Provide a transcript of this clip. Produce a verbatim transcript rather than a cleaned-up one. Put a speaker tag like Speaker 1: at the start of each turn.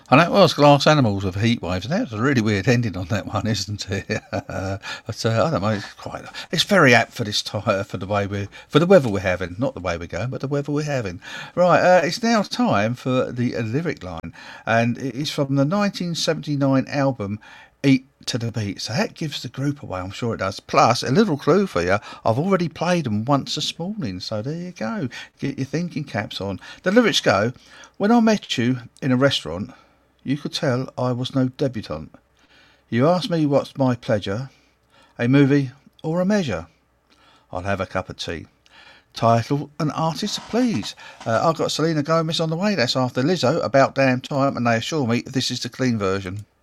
Speaker 1: And that was Glass Animals of Heatwaves, and that was a really weird ending on that one, isn't it? but uh, I don't know. It's quite. It's very apt for this time, for the way we, for the weather we're having. Not the way we're going, but the weather we're having. Right. Uh, it's now time for the uh, lyric line, and it's from the nineteen seventy-nine album Eat to the Beat. So that gives the group away, I'm sure it does. Plus, a little clue for you, I've already played them once this morning, so there you go. Get your thinking caps on. The lyrics go, when I met you in a restaurant, you could tell I was no debutante. You asked me what's my pleasure, a movie or a measure. I'll have a cup of tea. Title and artist, please. Uh, I've got Selena Gomez on the way. That's after Lizzo, About Damn Time, and they assure me this is the clean version.